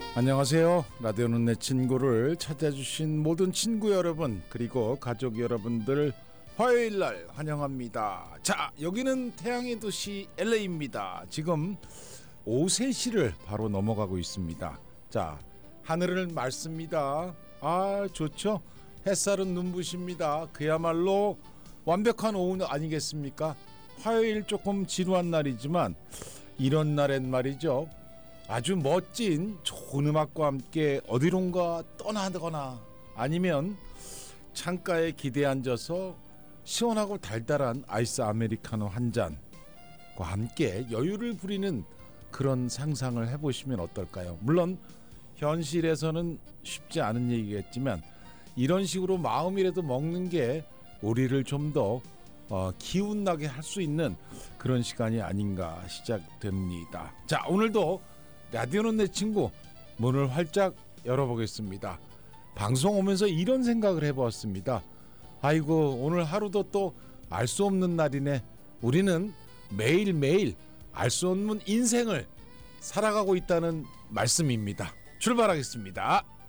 안녕하세요. 라디오는 내 친구를 찾아주신 모든 친구 여러분, 그리고 가족 여러분들 화요일날 환영합니다. 자, 여기는 태양의 도시 LA입니다. 지금 오후 3시를 바로 넘어가고 있습니다. 자, 하늘을 맑습니다. 아, 좋죠? 햇살은 눈부십니다. 그야말로 완벽한 오후 아니겠습니까? 화요일 조금 지루한 날이지만 이런 날엔 말이죠, 아주 멋진 좋은 음악과 함께 어디론가 떠나거나 아니면 창가에 기대에 앉아서 시원하고 달달한 아이스 아메리카노 한 잔과 함께 여유를 부리는 그런 상상을 해보시면 어떨까요? 물론 현실에서는 쉽지 않은 얘기겠지만 이런 식으로 마음이라도 먹는 게 우리를 좀 더 기운나게 할 수 있는 그런 시간이 아닌가 시작됩니다. 자, 오늘도 라디오는 내 친구 문을 활짝 열어보겠습니다. 방송 오면서 이런 생각을 해보았습니다. 아이고, 오늘 하루도 또 알 수 없는 날이네. 우리는 매일매일 알 수 없는 인생을 살아가고 있다는 말씀입니다. 출발하겠습니다.